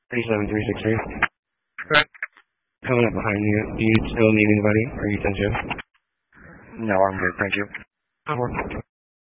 37363. Correct. Coming up behind you. Do you still need anybody? Or are you done, Joe? No, I'm good. Thank you. Over.